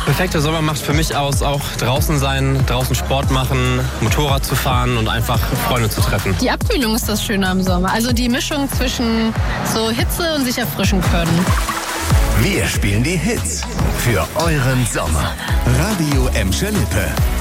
Perfekter Sommer macht für mich aus, auch draußen sein, draußen Sport machen, Motorrad zu fahren und einfach Freunde zu treffen. Die Abkühlung ist das Schöne am Sommer. Also die Mischung zwischen so Hitze und sich erfrischen können. Wir spielen die Hits für euren Sommer. Radio Emscher Lippe.